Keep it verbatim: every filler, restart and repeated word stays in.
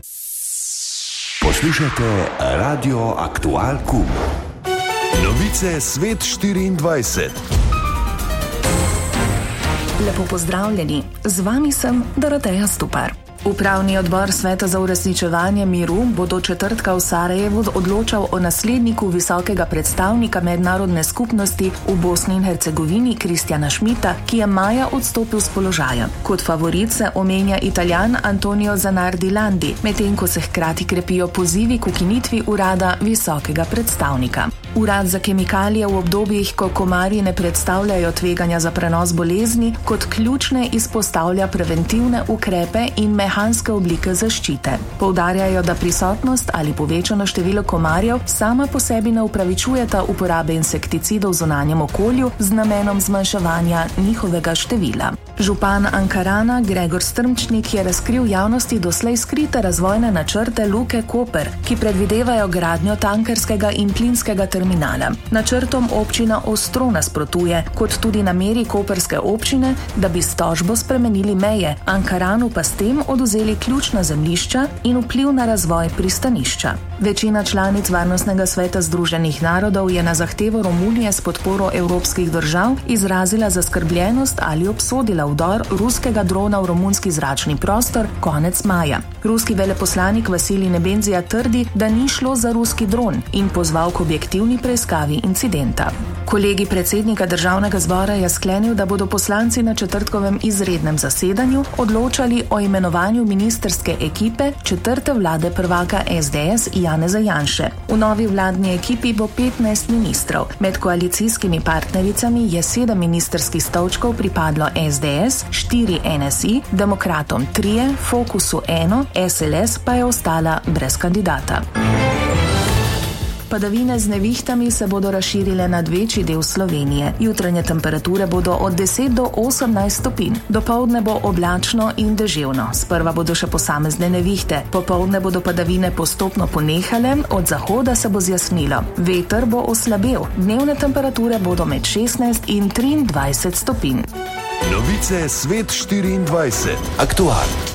Poslušate Radio Aktual Kum. Novice Svet štiriindvajset. Lepo pozdravljeni, z vami sem Doroteja Stupar. Upravni odbor Sveta za uresničevanje miru bo do četrtka v Sarajevu odločal o nasledniku visokega predstavnika mednarodne skupnosti v Bosni in Hercegovini Kristjana Schmidta, ki je maja odstopil z položaja. Kot favorit se omenja Italijan Antonio Zanardi Landi, medtem ko se hkrati krepijo pozivi k ukinitvi urada visokega predstavnika. Urad za kemikalije v obdobjih, ko komarji ne predstavljajo tveganja za prenos bolezni, kot ključne izpostavlja preventivne ukrepe in mehanske oblike zaščite. Poudarjajo, da prisotnost ali povečano število komarjev sama po sebi ne upravičujeta uporabe insekticidov v zunanjem okolju z namenom zmanjševanja njihovega števila. Župan Ankarana Gregor Strmčnik je razkril javnosti doslej skrite razvojne načrte Luke Koper, ki predvidevajo gradnjo tankerskega in plinskega terminala. Načrtom občina ostro nasprotuje, kot tudi nameri koperske občine, da bi s tožbo spremenili meje, Ankaranu pa s tem odvzeli ključna zemljišča in vpliv na razvoj pristanišča. Večina članic Varnostnega sveta Združenih narodov je na zahtevo Romunije s podporo evropskih držav izrazila zaskrbljenost ali obsodila vdor ruskega drona v romunski zračni prostor konec maja. Ruski veleposlanik Vasilij Nebenzija trdi, da ni šlo za ruski dron in pozval k objektivni preiskavi incidenta. Kolegi predsednika državnega zbora je sklenil, da bodo poslanci na četrtkovem izrednem zasedanju odločali o imenovanju ministrske ekipe četrte vlade prvaka es de es Janeza Janše. V novi vladni ekipi bo petnajst ministrov. Med koalicijskimi partnericami je sedem ministrskih stolčkov pripadlo es de es, štiri en es i, demokratom trije, Fokusu eno, es el es pa je ostala brez kandidata. Padavine z nevihtami se bodo razširile nad večji del Slovenije. Jutranje temperature bodo od deset do osemnajst stopinj. Dopoldne bo oblačno in deževno. Sprva bodo še posamezne nevihte. Popoldne bodo padavine postopno ponehale, od zahoda se bo zjasnilo. Veter bo oslabel. Dnevne temperature bodo med šestnajst in triindvajset stopinj. Novice Svet štiriindvajset. Aktual.